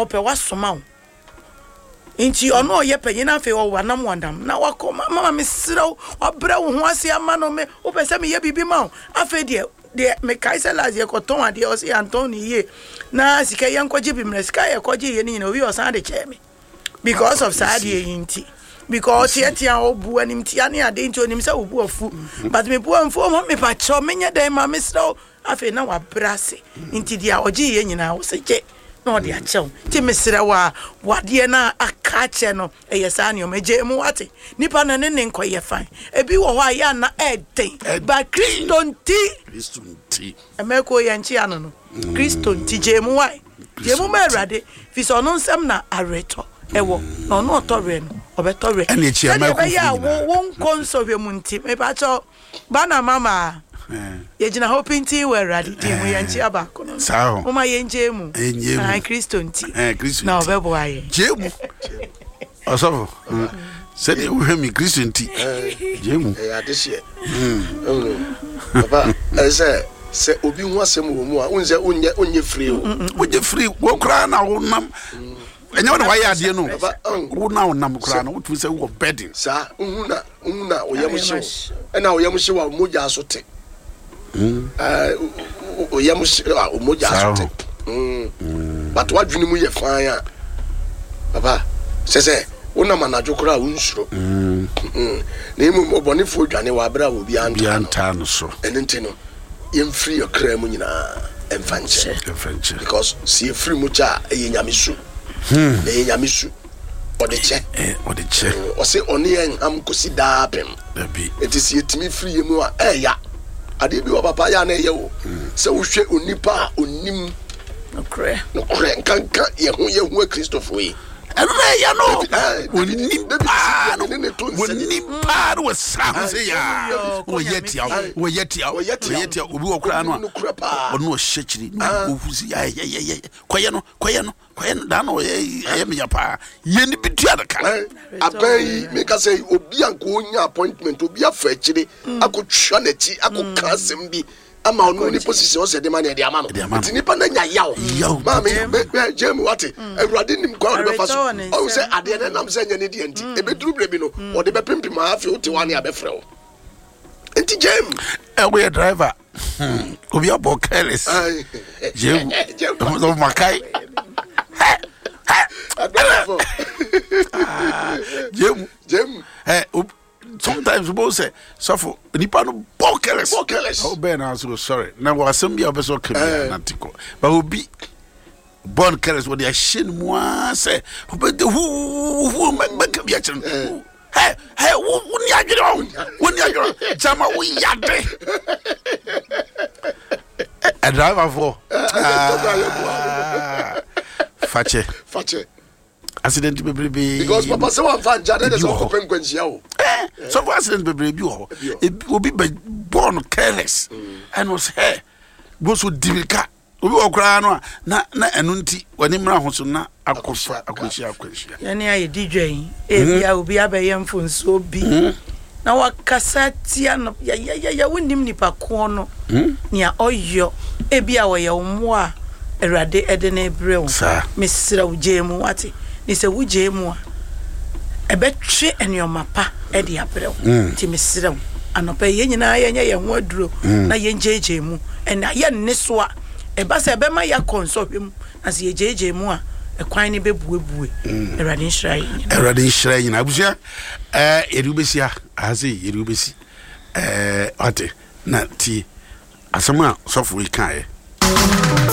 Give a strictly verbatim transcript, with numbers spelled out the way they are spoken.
ope wasoma inti ono ye panyin afi o wanam wandam na wakoma mama me siraw obra wo ho ase ama no me wo pese me ye bibi ma afi de de me kaisa lazie ko ton ade o se Anthony ye na sika ye nkoje bi mre sika ye koje ye ni na obi o san de cheme because of sadie inti because yet ya obu anim ti ane ade nti onim se obu afu but me bu amfu mo me pa cho menye dan ma me siraw afi na wa brase inti dia oje ye nyina wo se je no dia chew ti mesira wa wade na akache no eyesa ne o meje mu wate nipa na ne ne nkoye fan ebi wo ho aya na eden ba Kriston ti Kriston ti emeko ye nchi ano no Kriston ti je mu wai je mu merade fi so no nsem na areto ewo no no tore no obetore ene chi emeko ya wo won konso hwe mu nti me ba cho bana mama ye jina hoping ti we ready ti mu yanchi abako no sao uma ye njemu enjemu na Kriston ti eh Kriston na obebo aye jemu osofo se de wo mi Kriston ti jemu eh adehye mm baba ese se obi hu asem wo mu a unze onye onye free o onye free wo kra na wo nam enya wo wa ya ade no wo na wo nam kra na wo tu se wo bedding sa hu na hu na oyamhye na oyamhye wa moja asote mm eh oyamhye wa moja asote mm but what dwunu mu ye fan ya baba se se wona manajo kra unsuro mm na emu obonefo dwane wa bra wo bi anta no so enenti no yem free your kra mu nyina emfanche emfanche because see free mu cha e nyamesu hmm e nyamesu odiche eh odiche o se oni en am kosi daapem dabi eti si etimi free mu a eh ya ade bi wa papa ya na ye wo se wo hwe onipa onim no kre no kre kanka ye ho ye ho Christopher yi ene ya no onipa onipa wo sa se ya wo yetia wo yetia wo yetia obi wo kra no ono o hyechiri no ofusi ya ya ya kwaye no kwaye no kwaye no da no ye me ya pa ye ni bitua da ka abai me ka say obi anko onya appointment obi afa chiri akotwa na chi akoka asem bi ama onu ni position o se de man e de ama no ti nipa na nya yaw ma me jemu wate awurade nim kwa be fa so o se ade na nam se nya ne de anti e be duru bre bi no o de be pimpim afi o te wane abefre o enti jem e we driver obi abo careless jem o makai jem jem eh sometimes we say suffer nipa no bokeles bokeles oh ben answer sorry na we asem bia obeso kemia na tiko but obi born careless what they shin mo say obede hu hu make bia chin hey hey woni agiro woni agiro jama wo yade a driver for fache fache accident baby because papa say one fan jade dey so open kwanchia o eh so for accident baby bi ho obi born careless and was here go so dibika obi okra no na na enu nti wani mra ho so na akofa akoshi akoshi yani ayi didwen e bia obi abaye mfonso obi na wakasa tia no ya ya ya wonim nipa ko no nia oyo e bia wo ye wo a erade ede na ebrew mesra ujemu wate ni se wujemu a ebetwe eniomapa e de abrew ti mesra anopa ye nyina ye nya ye ho aduro na ye njejemu ena ye nnesoa e ba se be ma ya konsohwem na se ye jejemu a ekwan ne bebuebue erade nhrai erade nhrai nyina abusia eh erubesia azi erubesi eh ate na ti asema sofo ikan